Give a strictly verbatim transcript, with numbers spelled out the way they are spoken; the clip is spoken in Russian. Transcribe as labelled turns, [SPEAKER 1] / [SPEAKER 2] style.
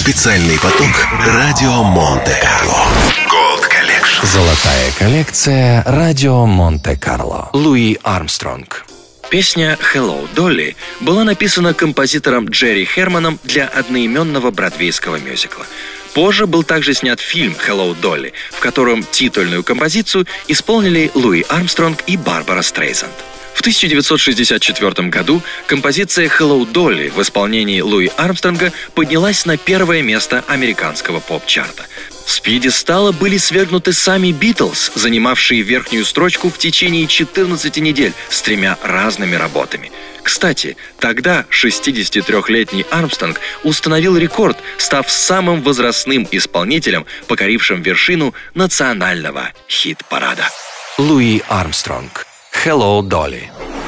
[SPEAKER 1] Специальный поток радио Монте-Карло. Gold Collection.
[SPEAKER 2] Золотая коллекция радио Монте-Карло. Луи Армстронг.
[SPEAKER 3] Песня «Hello, Dolly» была написана композитором Джерри Херманом для одноименного бродвейского мюзикла. Позже был также снят фильм «Hello, Dolly», в котором титульную композицию исполнили Луи Армстронг и Барбара Стрейзанд. В тысяча девятьсот шестьдесят четвёртом году композиция «Hello, Dolly» в исполнении Луи Армстронга поднялась на первое место американского поп-чарта. С пьедестала были свергнуты сами «Битлз», занимавшие верхнюю строчку в течение четырнадцати недель с тремя разными работами. Кстати, тогда шестидесятитрёхлетний Армстронг установил рекорд, став самым возрастным исполнителем, покорившим вершину национального хит-парада.
[SPEAKER 2] Луи Армстронг. «Hello, Dolly».